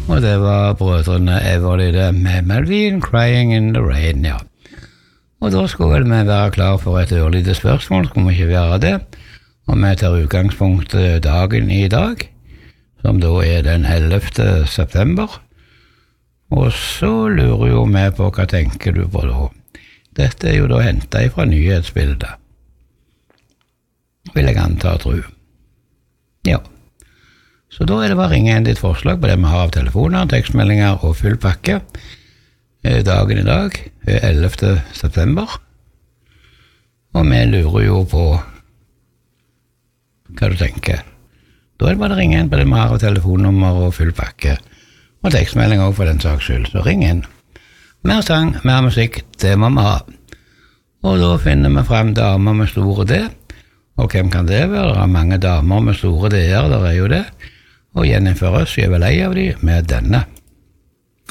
Og det var brødrene Everly med melodien Crying in the Rain, ja. Og da skulle vel vi være klar for et ørlite spørsmål, skulle vi ikke være det. Og vi tar utgangspunkt dagen i dag, som da er den 11. september. Og så lurer jo vi på hva tenker du på da. Dette er jo da hentet fra nyhetsbildet. Vil jeg anta og tro. Ja. Så da er det bare å ringe inn ditt forslag på det vi har av telefoner, tekstmeldinger og full pakke. Dagen i dag er 11. september. Og vi lurer jo på hva du tenker. Da er det bare å ringe inn på det vi har av telefonnummer og full pakke. Og tekstmelding også for den saks skyld, så ring inn. Mer sang, mer musikk, det må vi ha. Og da finner vi frem damer med store D. Og hvem kan det være? Det er mange damer med store D-er, der er jo det. Og Jennifer Rush er vel ei av de med denne.